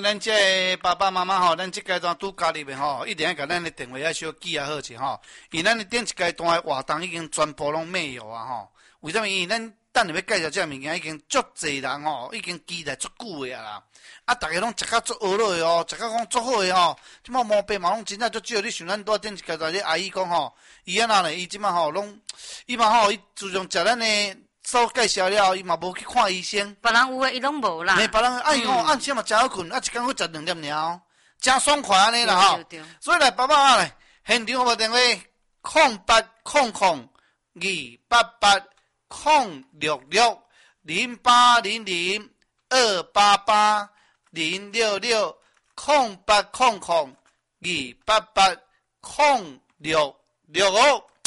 咱这爸爸妈妈吼，咱这阶段拄家里面吼，一定要甲咱的电话要小记啊好势吼。因咱的顶一阶段的活动已经全部拢没有啊吼。为什么？因为咱等下要介绍这物件已经足侪人吼，已经期待足久的啊。啊，大家拢食甲足学落的哦，食甲讲足好的吼。即马毛病嘛拢真正足少。你想咱拄顶一阶段咧阿姨讲吼，伊安那咧？伊即马吼拢，伊嘛吼，伊自从食咱的。所介绍了，伊嘛无去看医生。 别人有诶，伊拢无啦。 别人伊讲按时嘛食好困，啊一工去食2粒尔，真爽快安尼啦吼。所以来爸爸妈来，现场号码电话0800-288-066。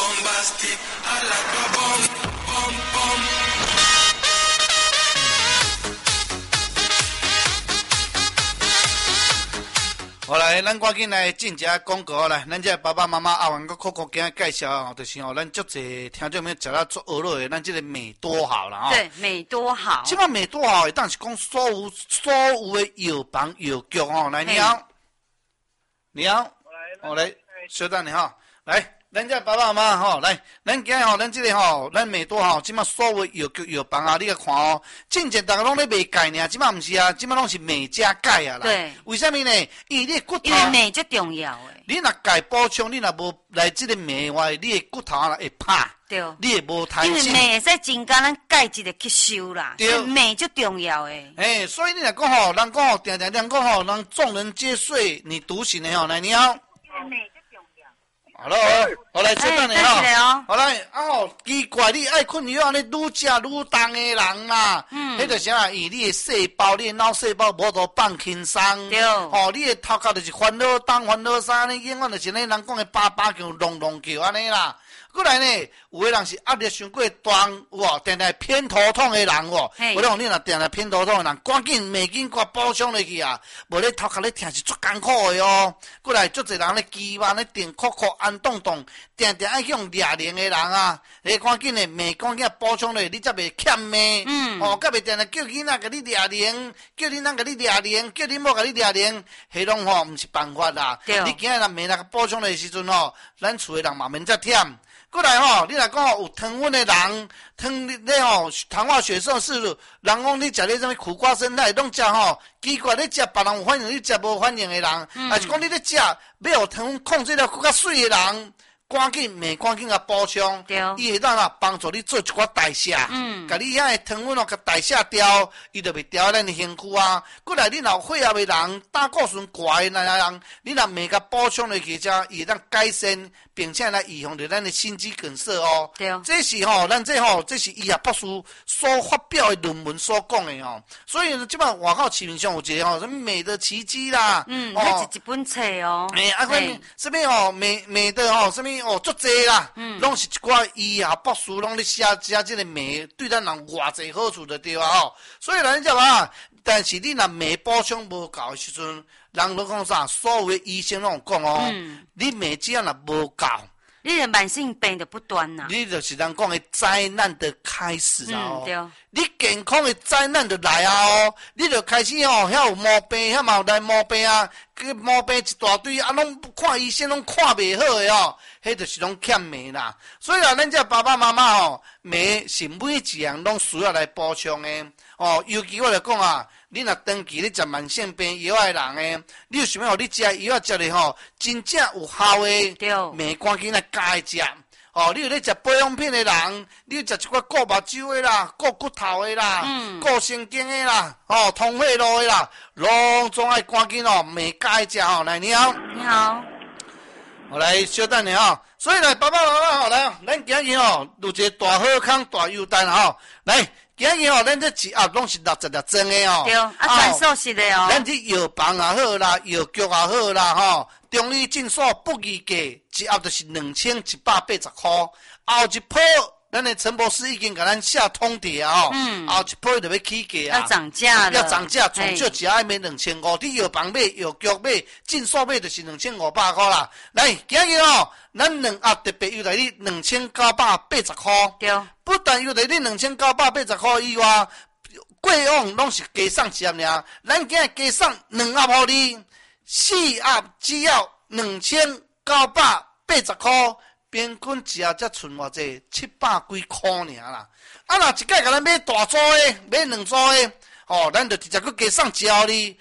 好来，咱赶紧来进一下广告来。咱这爸爸妈妈阿文个Coco今介绍吼，就是吼，咱足侪听众朋友食了足饿了的，咱这个美多好啦吼。 对，美多好。 即摆美多好，当是讲所有的药房药局吼，来你好，你好，我来，稍等你哈，来。咱这爸爸妈妈吼，来，咱今日吼，咱这个吼，咱美多吼，即马所有药局药房啊，你来看哦。之前大家拢咧卖钙呢，即马毋是啊，即马拢是美加钙啊啦。 对。 为什么呢？因为你的骨头。 因为美最重要诶。 你若钙补充，你若无来这个美的话，你的骨头会怕。 对。 你会无弹性。 因为美会使增加咱钙质的吸收啦。对。美最重要诶。 所以你若讲吼，人讲吼，定讲吼，人众人皆睡你独醒的吼，来你好。好了，好来，稍等你哈。好来，奇怪，你爱困药安尼愈食愈重的人啦。迄就是啥？以你的细胞，你的脑细胞无度放轻松。 对。 你的头壳就是烦恼东烦恼西，安尼永远就是咧人讲的爸爸叫、龙龙叫安尼啦。过来呢，有的人是压力伤过大，有无？定定偏头痛的人，有无？讲你若定定偏头痛的人，赶紧美金给补充落去啊！无咧头壳咧疼是足艰苦的哦。过来，足侪人咧肌肉咧定哭哭、安动动，定定爱用哑铃的人啊，你赶紧的美赶紧补充咧，你才袂欠咩？甲袂定定叫囡仔甲你哑铃，叫囡仔甲你哑铃，叫恁某甲你哑铃，迄拢吼毋是办法啦。你今日若美那个补充的时阵吼，咱厝的人嘛免遮忝。过来吼，你若讲有糖分的人，糖化血色是人讲你食咧什么苦瓜生态，拢食吼，奇怪你食别人有反应，你食无反应的人，还是讲你咧食要有糖分控制了更较水的人。赶紧甲补充，伊会当啦帮助你做一寡代谢，甲你遐的糖分甲代谢掉，伊就袂掉咱的身躯啊。过来，你若有血压的人，胆固醇高的那人，你若甲补充落去，才伊会当改善，并且来预防着咱的心肌梗塞哦。这是吼，咱这是医学博士所发表的论文所讲的哦。所以即摆外口市面上有一个吼，什么美的奇迹啦， 那是一本册哦。 什么吼美的吼什么。足济啦，拢是一寡医学博士拢咧写这个镁，对咱人偌济好处就对啊吼。所以咱只嘛，但是你若镁补充无够的时阵，人都讲啥？所有的医生拢讲哦，你镁只要若无够， 你的慢性病就不断啦。 你就是人讲的灾难的开始啊！你健康的灾难就来啊！哦，你就开始哦，遐有毛病，遐嘛有来毛病啊！个毛病一大堆啊，拢看医生拢看袂好的哦，迄就是拢欠镁啦。所以啦，咱这爸爸妈妈哦，镁是每一样拢需要来补充的哦。尤其我来讲啊，你若长期咧食慢性病药的人诶，你有想要你食药食咧吼，真正有效的镁，赶紧来加食。哦，你有咧食保养品的人，你有食一寡顾目睭的啦，顾骨头的啦，顾神经的啦，通血路的啦，拢总爱赶紧哦，镁加食吼。来，你好， 你好， 我来稍等你吼。所以来，爸爸妈妈吼，来，咱今日吼有一个大好康、大优待吼，来。今日吼，咱这一盒拢是60粒装的哦。 对，全素食的哦。 咱这药房也好啦，药局也好啦，吼，中医诊所不议价，一盒就是2180块。后一波，咱的陈博士已经给咱写通牒啊，后一波就要起价啊， 要涨价了， 要涨价，从少只爱买2500，你药房买、药局买、诊所买就是2500块啦。来，今日哦，咱2盒特别优待你2980块。 对。 不但优待你2980块以外， 过往拢是加送一盒尔，咱今日加送2盒予你，4盒只要2980块，平均一盒才剩偌济700几块尔啦。啊，若一届甲咱买大组的，买2组的，哦，咱就直接佫加送一盒你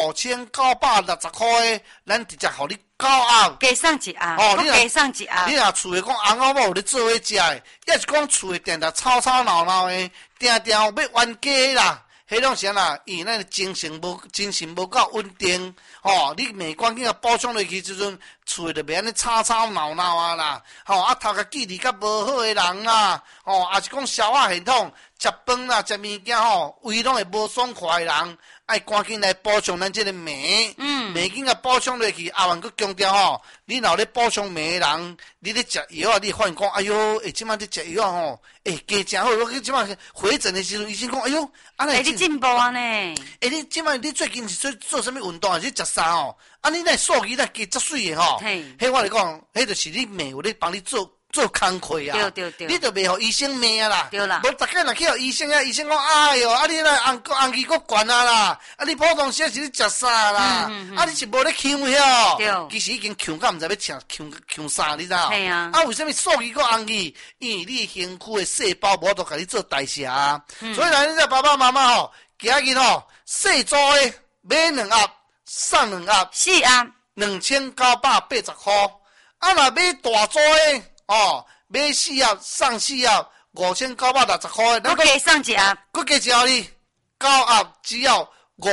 5960块的，咱直接予你9盒。 加送一盒， 哦，你加送一盒。 你若厝诶讲翁仔某有咧做伙食诶，也是讲厝诶定定吵吵闹闹诶，定定要冤家啦。迄种时啦，伊咱精神无够稳定，吼、你每关键啊补充落去时阵，厝就袂安尼吵吵闹闹啊啦，吼、头壳记忆较无好诶人啦，吼、也是讲消化系统、食饭啦、食物件吼，胃拢会无爽快诶人，爱赶紧来补充咱即个镁，镁紧甲补充落去，后完佫强调吼，你若咧补充镁诶人，你咧食药啊，你会发现讲，哎哟，即摆咧食药啊吼，加诚好，我即摆回诊诶时阵，医生讲，哎哟，安尼。 进步啊呢？ 你即摆你最近是做啥物运动还是食啥哦？啊，你那数据那加足水诶吼。迄我来讲，迄就是你妹有咧帮你做工课啊。 对。 你就袂互医生骂啊啦。 对啦。 无逐个若去互医生啊，医生讲哎哟，啊你那红气佫悬啊啦，啊你普通时是咧食啥啦？啊你是无咧抢遐？ 对。 其实已经抢到毋知要抢啥，你知道？ 系啊。 啊为什么数据佫红气？因为你身躯诶细胞无都甲你做代谢啊。所以咱这爸爸妈妈吼。今日吼，细组的买2盒送2盒 ，4盒 2980块。啊，若买大组的哦，买4盒送4盒5960块。 我加送一盒， 佫加一盒你9盒只要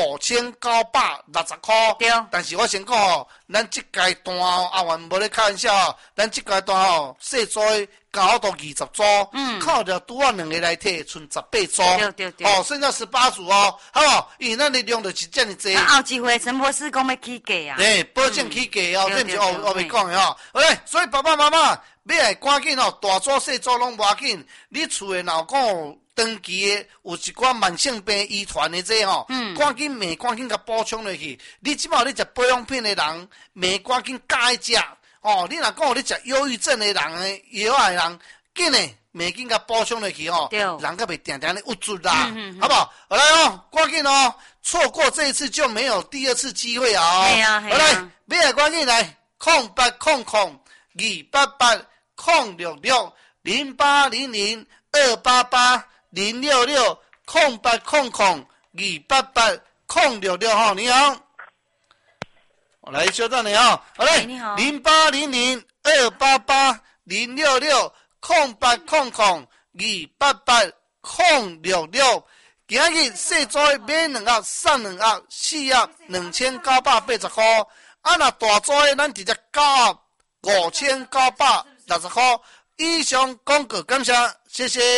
5960块。 对。 但是我先讲吼，咱即阶段哦，阿元无咧开玩笑哦，咱即阶段吼，细组的搞到20组，靠着拄啊2个来摕，剩18组， 对， 哦，剩下18组哦，好无？因为咱的量就是遮尔济。 后一回陈博士讲要起价啊， 保证起价哦，这毋是我袂讲的吼。好嘞，所以爸爸妈妈要来赶紧哦，大组细组拢无要紧。你厝诶若讲有长期诶，有一寡慢性病遗传诶这吼，赶紧镁赶紧甲补充落去。你即摆咧食保养品诶人，镁赶紧加一食。哦，你若讲有咧食忧郁症的人诶，药的人，紧诶，镁紧甲补充落去哦，人甲袂定定咧郁住啦，好不好？好来哦，赶紧哦，错过这一次就没有第二次机会啊！哦，好来，买来赶紧来0800-288-0660800-288-066吼，你好。我来稍等你哦，好嘞， 你好 0800-288-0660800-288-066，今日细组买2盒送2盒，4盒2980块，啊若大组的咱直接9盒5960块。以上广告感谢，谢谢。